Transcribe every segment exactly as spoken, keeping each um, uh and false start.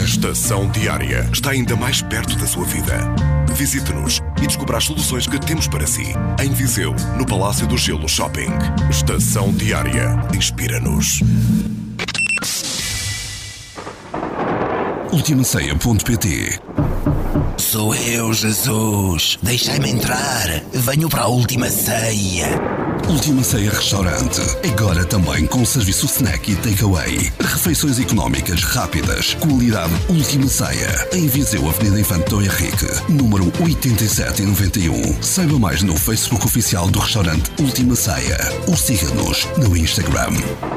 Estação Diária está ainda mais perto da sua vida. Visite-nos e descubra as soluções que temos para si. Em Viseu, no Palácio do Gelo Shopping. Estação Diária. Inspira-nos. Ultimaceia ponto pt. Sou eu, Jesus. Deixai-me entrar. Venho para a Última Ceia. Última Ceia Restaurante. Agora também com serviço snack e takeaway. Refeições económicas, rápidas. Qualidade Última Ceia. Em Viseu, Avenida Infante Dom Henrique, número oitenta e sete noventa e um. Saiba mais no Facebook oficial do restaurante Última Ceia. Ou siga-nos no Instagram.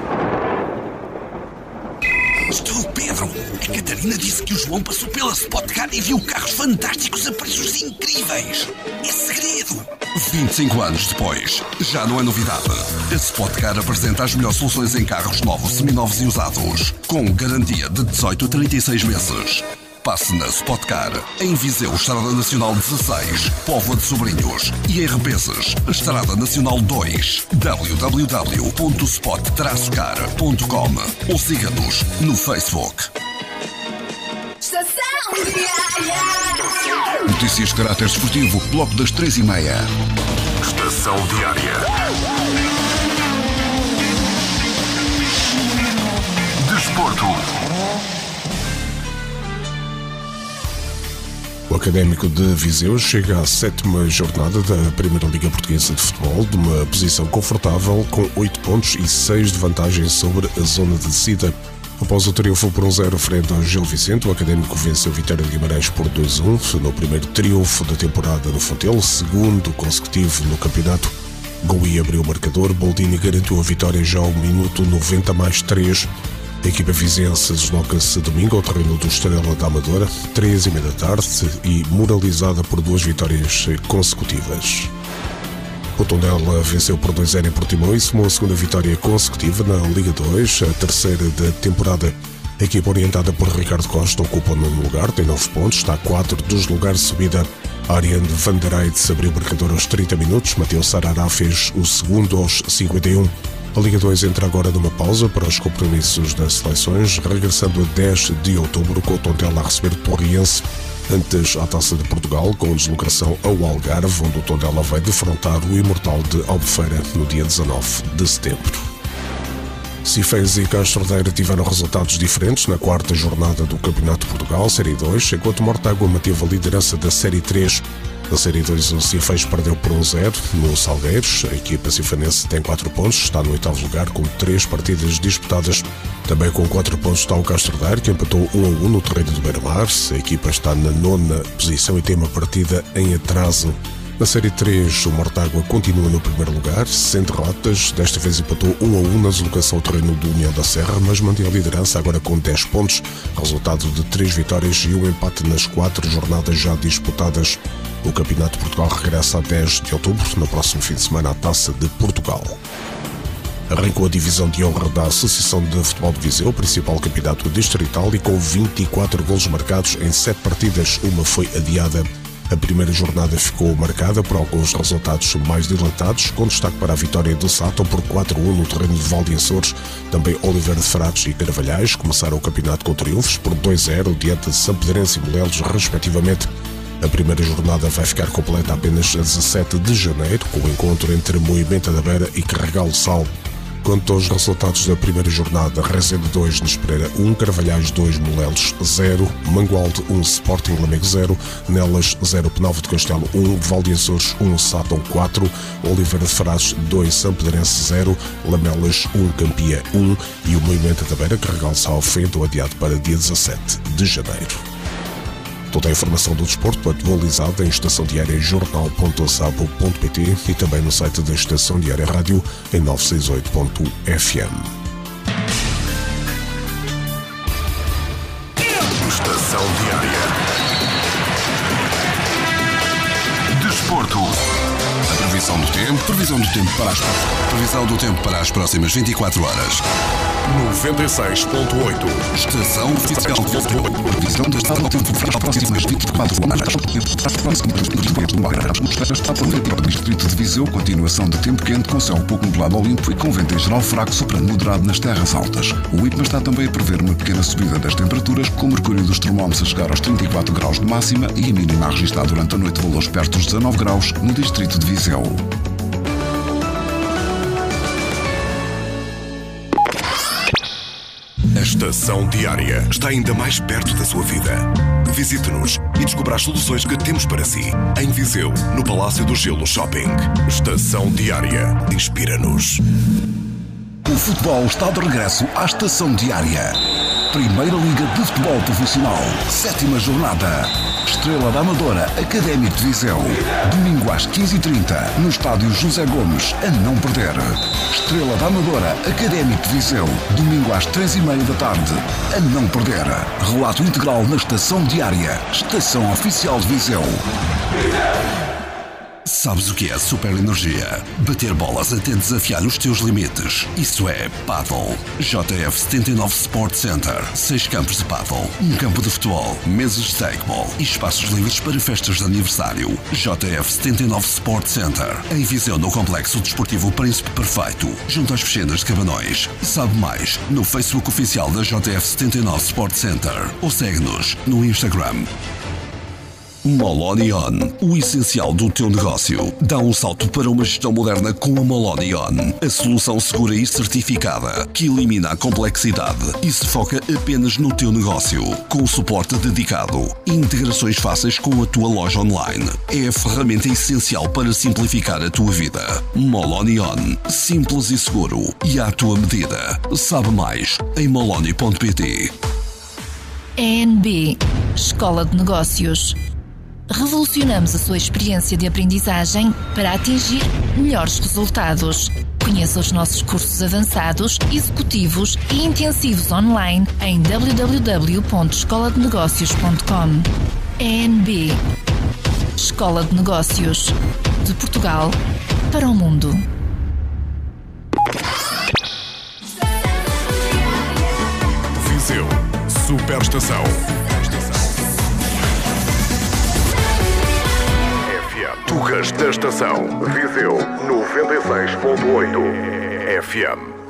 Estou, Pedro. A Catarina disse que o João passou pela Spotcar e viu carros fantásticos a preços incríveis. É segredo. vinte e cinco anos depois, já não é novidade. A Spotcar apresenta as melhores soluções em carros novos, seminovos e usados, com garantia de dezoito a trinta e seis meses. Passe na Spotcar, em Viseu, Estrada Nacional dezasseis, Póvoa de Sobrinhos, e em Repeses, Estrada Nacional dois, w w w ponto spot traço car ponto com, ou siga-nos no Facebook. Estação Diária. Notícias de caráter desportivo, bloco das três e meia. Estação Diária. Desporto. O Académico de Viseu chega à sétima jornada da Primeira Liga Portuguesa de Futebol, de uma posição confortável, com oito pontos e seis de vantagem sobre a zona de descida. Após o triunfo por um zero frente ao Gil Vicente, o Académico venceu a Vitória de Guimarães por dois a um, no primeiro triunfo da temporada no Fontelo, segundo consecutivo no campeonato. Goui abriu o marcador, Boldini garantiu a vitória já ao minuto noventa mais três. A equipa viziense desloca-se domingo ao terreno do Estrela da Amadora, três e meia da tarde, e moralizada por duas vitórias consecutivas. O Tondela venceu por dois a zero em Portimão e somou a segunda vitória consecutiva na Liga dois, a terceira da temporada. A equipa orientada por Ricardo Costa ocupa o nono lugar, tem nove pontos, está a quatro dos lugares de subida. Ariane van der Eyde abriu o marcador aos trinta minutos, Mateus Sarará fez o segundo aos cinquenta e um. A Liga dois entra agora numa pausa para os compromissos das seleções, regressando a dez de outubro, com o Tondela a receber o Torriense, antes à Taça de Portugal, com deslocação ao Algarve, onde o Tondela vai defrontar o Imortal de Albufeira no dia dezanove de setembro. Cifés e Castordeira tiveram resultados diferentes na quarta jornada do Campeonato de Portugal, Série dois, enquanto Mortágua manteve a liderança da Série três. Na Série dois, o Cifés perdeu por um zero no Salgueiros. A equipa cifanense tem quatro pontos, está no oitavo lugar com três partidas disputadas. Também com quatro pontos está o Castordeiro, que empatou um a um no terreno do Beira-Mar. A equipa está na nona posição e tem uma partida em atraso. Na Série três, o Mortágua continua no primeiro lugar, sem derrotas. Desta vez empatou um a um na deslocação ao terreno do União da Serra, mas mantém a liderança agora com dez pontos, resultado de três vitórias e um empate nas quatro jornadas já disputadas. O Campeonato de Portugal regressa a dez de outubro, no próximo fim de semana, à Taça de Portugal. Arrancou a divisão de honra da Associação de Futebol de Viseu, principal campeonato distrital, e com vinte e quatro golos marcados em sete partidas, uma foi adiada. A primeira jornada ficou marcada por alguns resultados mais dilatados, com destaque para a vitória do Sátão por quatro a um no terreno de Val de Açores. Também Oliveira de Frades e Carvalhais começaram o campeonato com triunfos por dois a zero diante de Sampedrense e Molelos, respectivamente. A primeira jornada vai ficar completa apenas a dezassete de janeiro, com o encontro entre Moimenta da Beira e Carregal do Sal. Quanto aos resultados da primeira jornada, Rezende dois, Nespereira um, Carvalhais dois, Molelos zero, Mangualde um, Sporting Lamego zero, Nelas zero, Penalvo de Castelo um, Val de Açores um, Sátão quatro, Oliveira de Frades dois, Sampedrense zero, Lamelas um, Campia um e o Moimenta da Beira, Carregal do Sal, foi então adiado para dia dezassete de janeiro. Toda a informação do desporto atualizada em estação diária jornal ponto sabo ponto pt e também no site da Estação Diária Rádio em novecentos e sessenta e oito ponto f m. Estação Diária. Desporto. A previsão Previsão do tempo, previsão do tempo para as previsão do tempo para as próximas vinte e quatro horas. noventa e seis ponto oito. Estação Oficial de Tempo. Previsão do estado do tempo para as próximas vinte e quatro horas. Para o distrito de Viseu, continuação de tempo quente com céu pouco nublado ao limpo e com vento em geral fraco soprando moderado nas terras altas. O IPMA está também a prever uma pequena subida das temperaturas, com o mercúrio dos termómetros a chegar aos trinta e quatro graus de máxima e a mínima a registrar durante a noite valores perto dos dezanove graus no distrito de Viseu. A Estação Diária está ainda mais perto da sua vida. Visite-nos e descubra as soluções que temos para si. Em Viseu, no Palácio do Gelo Shopping. Estação Diária. Inspira-nos. O futebol está de regresso à Estação Diária. Primeira Liga de Futebol Profissional. Sétima jornada. Estrela da Amadora, Académico de Viseu. Domingo às quinze e trinta, no estádio José Gomes, a não perder. Estrela da Amadora, Académico de Viseu. Domingo às três e meia da tarde, a não perder. Relato integral na Estação Diária. Estação Oficial de Viseu. Sabes o que é super energia? Bater bolas até desafiar os teus limites. Isso é paddle. J F setenta e nove Sport Center. Seis campos de paddle, um campo de futebol, mesas de stackball e espaços livres para festas de aniversário. J F setenta e nove Sport Center. Em Viseu, no Complexo Desportivo Príncipe Perfeito, junto às piscinas de Cabanões. Sabe mais no Facebook oficial da J F setenta e nove Sport Center ou segue-nos no Instagram. Moloni On, o essencial do teu negócio. Dá um salto para uma gestão moderna com a Moloni On, a solução segura e certificada que elimina a complexidade e se foca apenas no teu negócio, com suporte dedicado e integrações fáceis com a tua loja online. É a ferramenta essencial para simplificar a tua vida. Moloni On, simples e seguro e à tua medida. Sabe mais em moloni ponto pt. E N B, Escola de Negócios. Revolucionamos a sua experiência de aprendizagem para atingir melhores resultados. Conheça os nossos cursos avançados, executivos e intensivos online em w w w ponto escola de negócios ponto com. E N B, Escola de Negócios, de Portugal para o mundo. Viseu. Superestação. Tugas da Estação. Viseu noventa e seis ponto oito F M.